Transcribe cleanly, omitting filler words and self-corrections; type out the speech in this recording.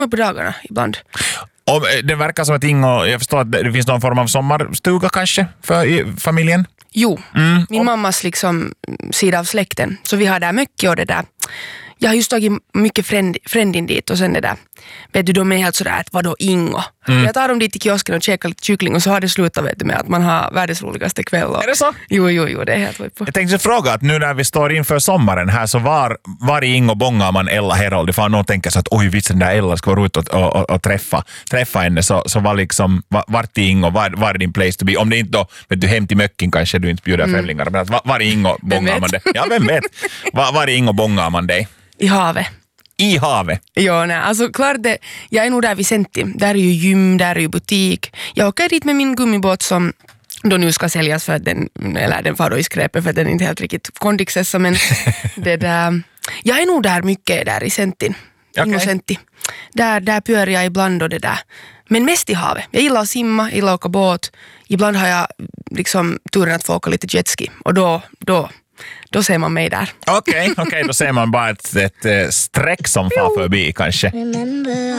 på dagarna ibland. Och det verkar som att Ingo, jag förstår att det finns någon form av sommarstuga kanske för familjen? Jo, min mammas liksom sida av släkten. Så vi har där mycket och det där. Jag har just tagit mycket frändin dit och sen det där. Vet du, de är helt sådär att vadå Ingo? Jag tar dem dit till kiosken och käkar lite kyckling och så har det slutat vet du, med att man har världens roligaste kväll. Och... Är det så? Jo, det är helt på. Jag tänkte fråga att nu när vi står inför sommaren här så var i Ingo bongar man Ella Herold? Ifall någon tänker så att oj vitsen där Ella ska vara ute och träffa henne så var liksom vart i Ingo, var din place to be? Om det inte då, vet du, hem till möcken kanske du inte bjuder främlingar men att var i Ingo bongar man det? Ja, vem vet? Var i Ingo bongar man dig? I havet. I havet? Ja, nej. Alltså klart det, jag är nog där vid Senti. Där är ju gym, där är ju butik. Jag åker dit med min gummibåt som då nu ska säljas för att den far då i skräpet för att den är inte helt riktigt kondixessa men det där. Jag är nog där mycket där i Sentin. Okay. Senti. Där pör jag ibland och det där. Men mest i havet. Jag gillar att simma, jag gillar att åka båt. Ibland har jag liksom turen att få åka lite jetski och då ser man mig där. Okej, då ser man bara ett streck som far förbi kanske.